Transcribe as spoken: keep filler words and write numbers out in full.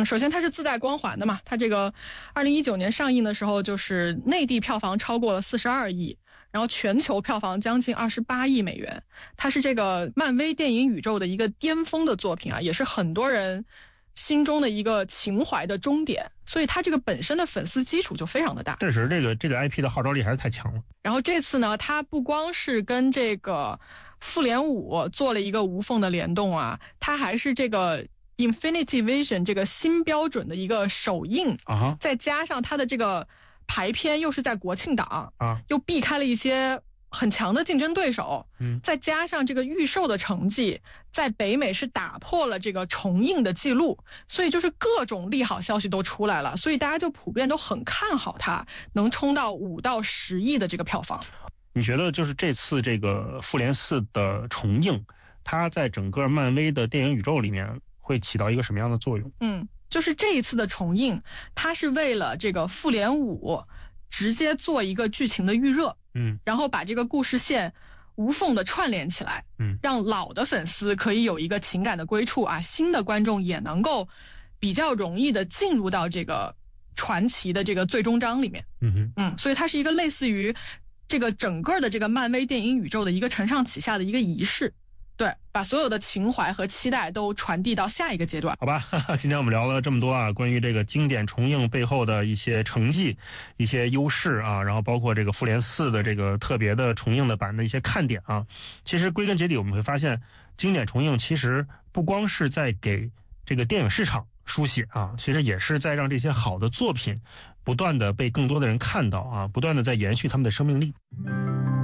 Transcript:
嗯，首先它是自带光环的嘛，它这个二零一九年上映的时候，就是内地票房超过了四十二亿，然后全球票房将近二十八亿美元。它是这个漫威电影宇宙的一个巅峰的作品啊，也是很多人心中的一个情怀的终点，所以它这个本身的粉丝基础就非常的大。 确实，这个这个 I P 的号召力还是太强了。 然后这次呢，它不光是跟这个复联五做了一个无缝的联动啊，它还是这个Infinity Vision 这个新标准的一个首映啊， 再加上它的这个排片又是在国庆档啊， 又避开了一些很强的竞争对手， 嗯， 再加上这个预售的成绩在北美是打破了这个重映的记录，所以就是各种利好消息都出来了，所以大家就普遍都很看好它能冲到五到十亿的这个票房。 你觉得就是这次这个复联四的重映，它在整个漫威的电影宇宙里面会起到一个什么样的作用？ 嗯，就是这一次的重映，它是为了这个复联五直接做一个剧情的预热， 嗯， 然后把这个故事线无缝的串联起来， 嗯， 让老的粉丝可以有一个情感的归处啊，新的观众也能够比较容易的进入到这个传奇的这个最终章里面。 嗯哼， 嗯，所以它是一个类似于这个整个的这个漫威电影宇宙的一个承上启下的一个仪式。对，把所有的情怀和期待都传递到下一个阶段。 好吧，哈哈，今天我们聊了这么多啊，关于这个经典重映背后的一些成绩、一些优势啊，然后包括这个复联四的这个特别的重映的版的一些看点啊。其实归根结底，我们会发现，经典重映其实不光是在给这个电影市场书写啊，其实也是在让这些好的作品不断的被更多的人看到啊，不断的在延续他们的生命力。